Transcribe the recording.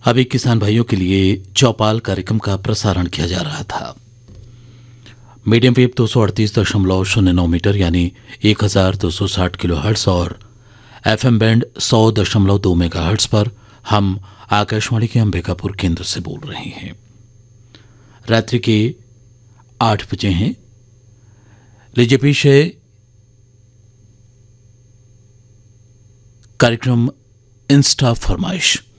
अभी किसान भाइयों के लिए चौपाल कार्यक्रम का प्रसारण किया जा रहा था। मीडियम वेव 238.09 मीटर यानी 1260 किलो हर्ट्स और एफएम बैंड 100.2 मेगा हर्ट्स पर हम आकाशवाणी के अंबिकापुर केंद्र से बोल रहे हैं। रात्रि के 8 बजे हैं। लीजिए पेश है कार्यक्रम इंस्टा फरमाइश।